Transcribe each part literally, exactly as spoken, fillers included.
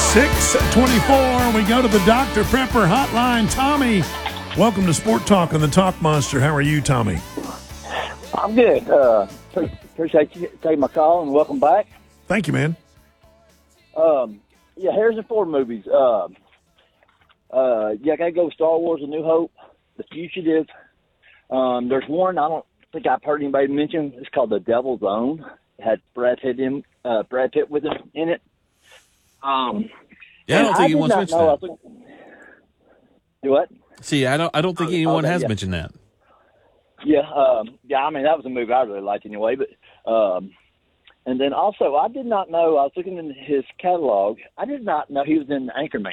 six twenty-four, we go to the Doctor Pepper hotline. Tommy, welcome to Sport Talk on the Talk Monster. How are you, Tommy? I'm good. Uh, appreciate you taking my call, and welcome back. Thank you, man. Um, yeah, Harrison Ford movies. Uh, uh, yeah, I got to go Star Wars: A New Hope, The Fugitive. Um, there's one I don't think I've heard anybody mention. It's called The Devil's Own. It had Brad Pitt in, uh, Brad Pitt with him in it. Um, yeah, I don't think he once mentioned that. Think, do what? See, I don't. I don't think oh, anyone okay, has yeah. mentioned that. Yeah, um, yeah. I mean, that was a movie I really liked anyway. But um, and then also, I did not know. I was looking in his catalog. I did not know he was in Anchorman.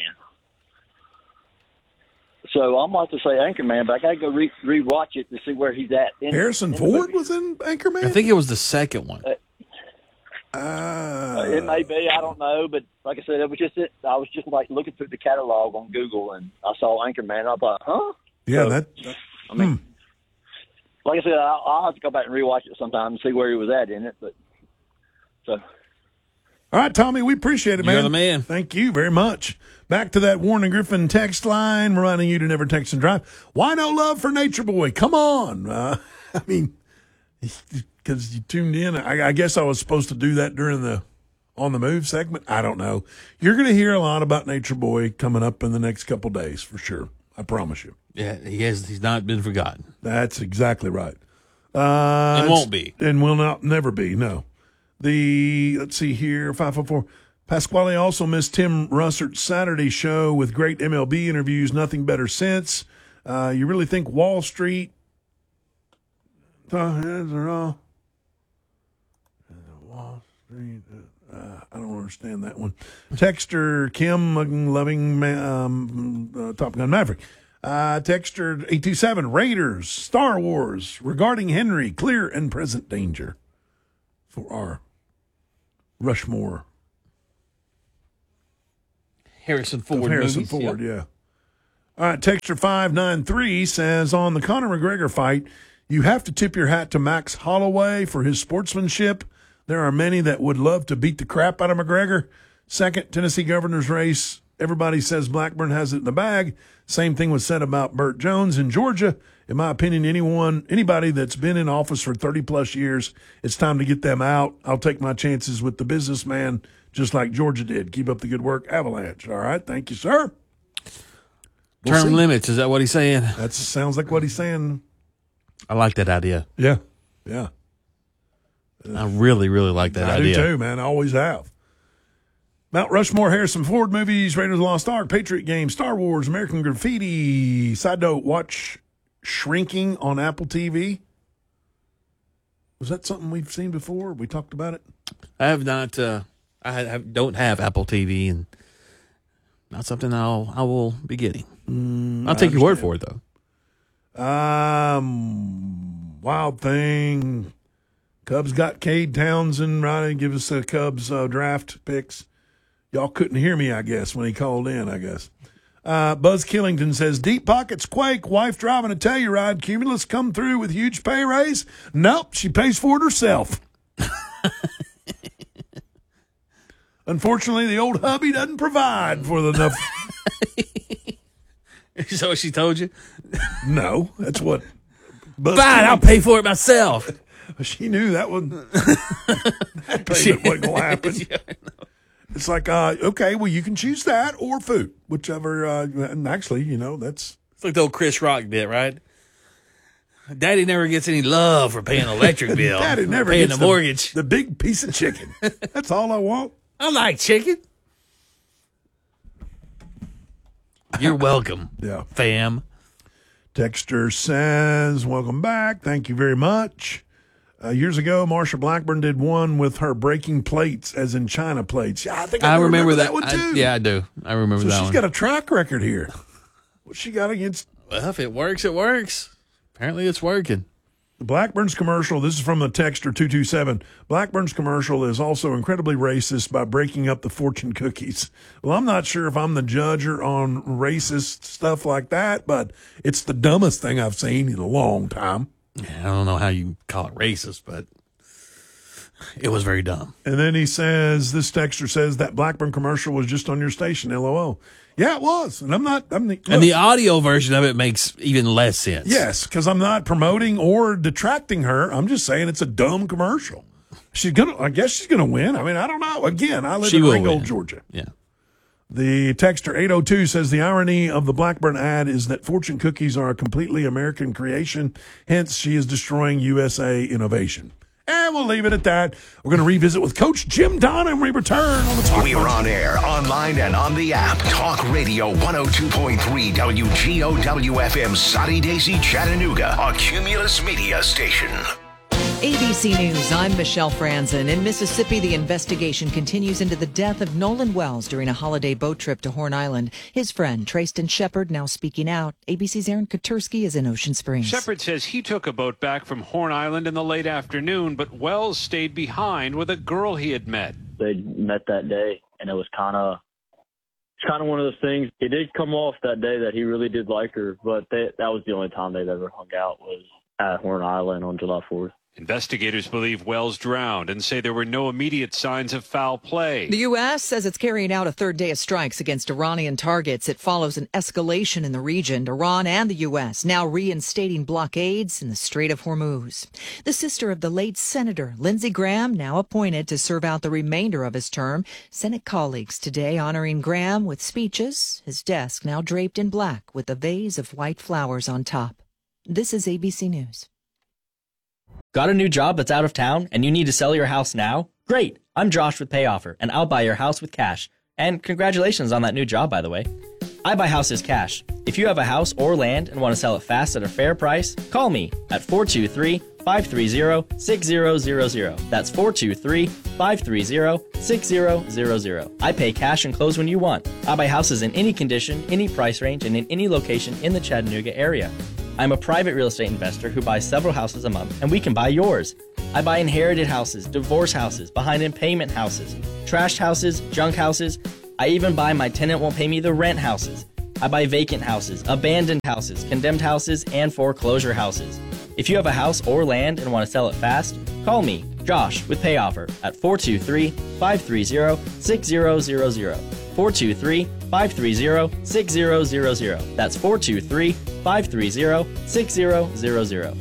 So I'm about to say Anchorman, but I got to go re- rewatch it to see where he's at. In, Harrison in Ford was in Anchorman? I think it was the second one. Uh, uh, uh, it may be. I don't know. But like I said, it was just it. I was just like looking through the catalog on Google, and I saw Anchorman. I thought, huh? Yeah, so, that. I mean, hmm. like I said, I'll, I'll have to go back and rewatch it sometime and see where he was at in it. But so. All right, Tommy, we appreciate it, man. You're the man. Thank you very much. Back to that Warren and Griffin text line, reminding you to never text and drive. Why no love for Nature Boy? Come on. Uh, I mean, because you tuned in. I, I guess I was supposed to do that during the On the Move segment. I don't know. You're going to hear a lot about Nature Boy coming up in the next couple days for sure. I promise you. Yeah, he has. He's not been forgotten. That's exactly right. Uh, and won't be. And will not never be, no. The, let's see here, five oh four. Pasquale also missed Tim Russert's Saturday show with great M L B interviews. Nothing better since. Uh, you really think Wall Street? Uh, Wall Street. Uh, I don't understand that one. Texter Kim loving um, uh, Top Gun Maverick. Uh, Texter eight two seven Raiders Star Wars regarding Henry clear and present danger for our Rushmore. Harrison Ford. Harrison movies, Ford, yeah. yeah. All right, Texture five nine three says, on the Conor McGregor fight, you have to tip your hat to Max Holloway for his sportsmanship. There are many that would love to beat the crap out of McGregor. Second, Tennessee governor's race. Everybody says Blackburn has it in the bag. Same thing was said about Burt Jones in Georgia. In my opinion, anyone, anybody that's been in office for thirty-plus years, it's time to get them out. I'll take my chances with the businessman, just like Georgia did. Keep up the good work, Avalanche. All right, thank you, sir. We'll Term see. limits, is that what he's saying? That sounds like what he's saying. I like that idea. Yeah, yeah. I really, really like that I idea. do too, man. I always have. Mount Rushmore, Harrison Ford movies, Raiders of the Lost Ark, Patriot Games, Star Wars, American Graffiti. Side note, watch Shrinking on Apple T V. Was that something we've seen before? We talked about it? I have not, uh, I have, don't have Apple T V, and not something I'll, I will be getting. Mm, I'll take your word for it, though. Um, Wild Thing. Cubs got Cade Townsend, right? Give us the Cubs uh, draft picks. Y'all couldn't hear me, I guess, when he called in, I guess. Uh, Buzz Killington says, deep pockets quake, wife driving a Telluride, Cumulus come through with huge pay raise. Nope, she pays for it herself. Unfortunately, the old hubby doesn't provide for the enough. Is that what she told you? No, that's what. Buzz Fine, I'll pay for it myself. She knew that one. That payment wasn't going to happen. Yeah, I know. It's like, uh, okay, well, you can choose that or food, whichever. Uh, and actually, you know, that's. It's like the old Chris Rock bit, right? Daddy never gets any love for paying the electric bill. Daddy never paying gets the mortgage. The, the big piece of chicken. That's all I want. I like chicken. You're welcome. Yeah. Fam. Texter says, welcome back. Thank you very much. Uh, years ago, Marsha Blackburn did one with her breaking plates, as in China plates. Yeah, I think I, I remember, remember that, that one too. I, yeah, I do. I remember so that she's one. got a track record here. What's she got against? Well, if it works, it works. Apparently, it's working. Blackburn's commercial, this is from the texter two two seven. Blackburn's commercial is also incredibly racist by breaking up the fortune cookies. Well, I'm not sure if I'm the judger on racist stuff like that, but it's the dumbest thing I've seen in a long time. I don't know how you call it racist, but It was very dumb. And then he says, this texter says that Blackburn commercial was just on your station, L O L. Yeah, it was. And I'm not. I'm the, and the audio version of it makes even less sense. Yes, because I'm not promoting or detracting her. I'm just saying it's a dumb commercial. She's gonna. I guess she's gonna win. I mean, I don't know. Again, I live she in will Ringgold, win. Georgia. Yeah. The texter eight oh two says the irony of the Blackburn ad is that fortune cookies are a completely American creation. Hence, she is destroying U S A innovation. And we'll leave it at that. We're going to revisit with Coach Jim Don and we return on the Talk. We are on air, online, and on the app. Talk Radio one oh two point three W G O W F M, Soddy Daisy, Chattanooga, a Cumulus Media station. A B C News, I'm Michelle Franzen. In Mississippi, the investigation continues into the death of Nolan Wells during a holiday boat trip to Horn Island. His friend, Trayston Shepard, now speaking out. A B C's Aaron Katursky is in Ocean Springs. Shepard says he took a boat back from Horn Island in the late afternoon, but Wells stayed behind with a girl he had met. They met that day, and it was kind of it's kind of one of those things. It did come off that day that he really did like her, but they, that was the only time they've ever hung out was at Horn Island on July fourth. Investigators believe Wells drowned and say there were no immediate signs of foul play. The U S says it's carrying out a third day of strikes against Iranian targets. It follows an escalation in the region. Iran and the U S now reinstating blockades in the Strait of Hormuz. The sister of the late Senator Lindsey Graham, now appointed to serve out the remainder of his term. Senate colleagues today honoring Graham with speeches, his desk now draped in black with a vase of white flowers on top. This is A B C News. Got a new job that's out of town and you need to sell your house now? Great! I'm Josh with PayOffer, and I'll buy your house with cash. And congratulations on that new job, by the way. I buy houses cash. If you have a house or land and want to sell it fast at a fair price, call me at four two three, five three zero, six zero zero zero. That's four two three, five three zero, six zero zero zero. I pay cash and close when you want. I buy houses in any condition, any price range, and in any location in the Chattanooga area. I'm a private real estate investor who buys several houses a month, and we can buy yours. I buy inherited houses, divorce houses, behind in payment houses, trashed houses, junk houses. I even buy my tenant won't pay me the rent houses. I buy vacant houses, abandoned houses, condemned houses, and foreclosure houses. If you have a house or land and want to sell it fast, call me, Josh, with PayOffer at four two three, five three zero, six zero zero zero. four two three, five three zero, six zero zero zero. That's four two three, five three zero, six zero zero zero.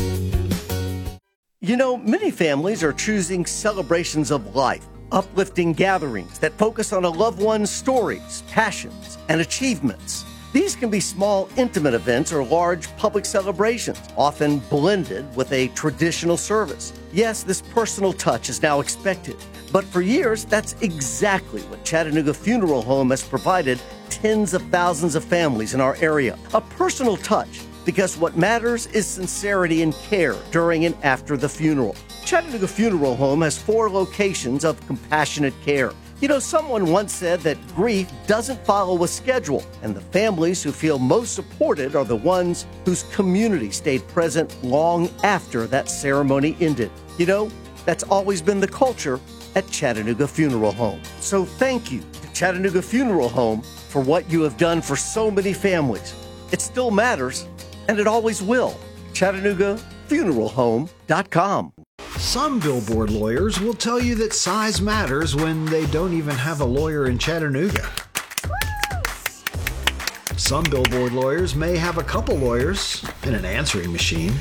You know, many families are choosing celebrations of life, uplifting gatherings that focus on a loved one's stories, passions, and achievements. These can be small, intimate events or large public celebrations, often blended with a traditional service. Yes, this personal touch is now expected, but for years, that's exactly what Chattanooga Funeral Home has provided tens of thousands of families in our area. A personal touch, because what matters is sincerity and care during and after the funeral. Chattanooga Funeral Home has four locations of compassionate care. You know, someone once said that grief doesn't follow a schedule, and the families who feel most supported are the ones whose community stayed present long after that ceremony ended. You know, that's always been the culture at Chattanooga Funeral Home. So thank you to Chattanooga Funeral Home for what you have done for so many families. It still matters, and it always will. Chattanooga Funeral Home dot com. Some billboard lawyers will tell you that size matters when they don't even have a lawyer in Chattanooga. Some billboard lawyers may have a couple lawyers and an answering machine.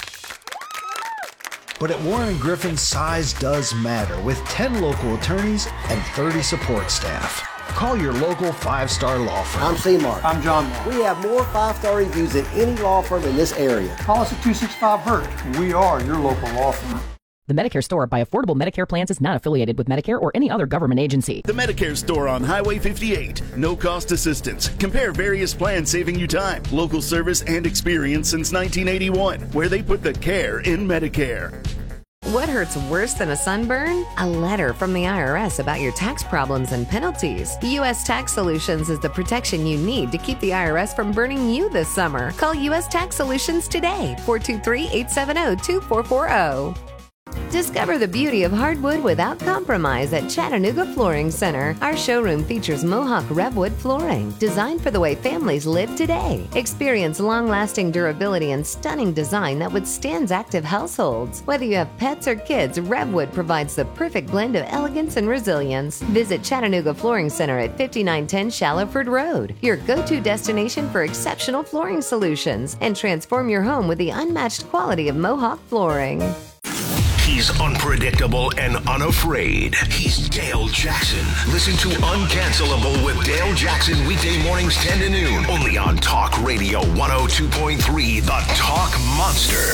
But at Warren Griffin, size does matter with ten local attorneys and thirty support staff. Call your local five-star law firm. I'm C-Mark. I'm John Mark. We have more five-star reviews than any law firm in this area. Call us at two six five Hurt. We are your local law firm. The Medicare Store by Affordable Medicare Plans is not affiliated with Medicare or any other government agency. The Medicare Store on Highway fifty-eight. No cost assistance. Compare various plans saving you time, local service, and experience since nineteen eighty-one, where they put the care in Medicare. What hurts worse than a sunburn? A letter from the I R S about your tax problems and penalties. U S Tax Solutions is the protection you need to keep the I R S from burning you this summer. Call U S Tax Solutions today, four two three, eight seven zero, two four four zero. Discover the beauty of hardwood without compromise at Chattanooga Flooring Center. Our showroom features Mohawk Revwood flooring, designed for the way families live today. Experience long-lasting durability and stunning design that withstands active households. Whether you have pets or kids, Revwood provides the perfect blend of elegance and resilience. Visit Chattanooga Flooring Center at fifty-nine ten Shallowford Road, your go-to destination for exceptional flooring solutions, and transform your home with the unmatched quality of Mohawk flooring. He's unpredictable and unafraid. He's Dale Jackson. Listen to Uncancelable with Dale Jackson weekday mornings ten to noon. Only on Talk Radio one oh two point three, The Talk Monster.